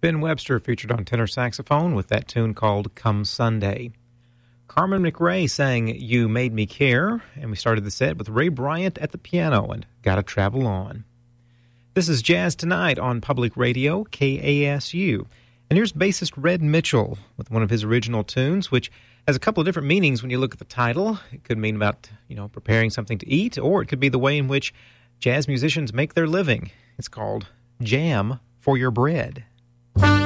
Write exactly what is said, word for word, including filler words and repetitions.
Ben Webster featured on tenor saxophone with that tune called Come Sunday. Carmen McRae sang You Made Me Care, and we started the set with Ray Bryant at the piano and Gotta Travel On. This is Jazz Tonight on Public Radio, K A S U. And here's bassist Red Mitchell with one of his original tunes, which has a couple of different meanings when you look at the title. It could mean about, you know, preparing something to eat, or it could be the way in which jazz musicians make their living. It's called Jam for Your Bread.